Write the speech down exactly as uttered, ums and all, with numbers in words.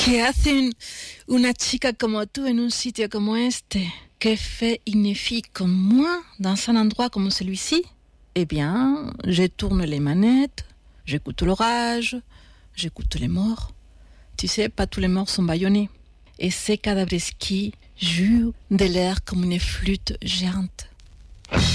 ¿Qué hace un- una chica como tú en un sitio como este? Que fait une fille comme moi dans un endroit comme celui-ci? Eh bien, je tourne les manettes, j'écoute l'orage, j'écoute les morts. Tu sais, pas tous les morts sont bâillonnés. Et ces cadavres qui jouent de l'air comme une flûte géante.